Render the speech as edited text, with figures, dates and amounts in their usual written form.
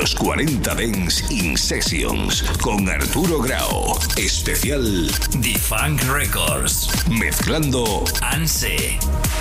Los 40 Dance in Sessions con Arturo Grau. Especial The Funk Records. Mezclando Anse.